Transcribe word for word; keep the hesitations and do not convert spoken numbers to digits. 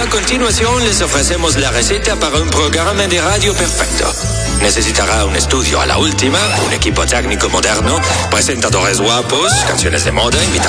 a continuación les ofrecemos la receta para un programa de radio perfecto. Necesitará un estudio a la última, un equipo técnico moderno, presentadores guapos, canciones de moda, invitados